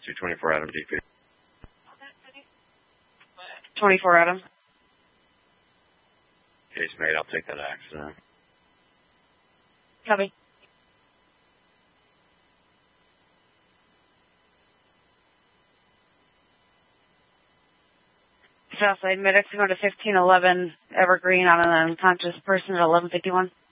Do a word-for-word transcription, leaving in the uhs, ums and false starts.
two twenty-four Adam D P. twenty-four Adam. Case made, I'll take that accident. Copy. Southside, Mid-X going to fifteen eleven Evergreen on an unconscious person at eleven fifty-one.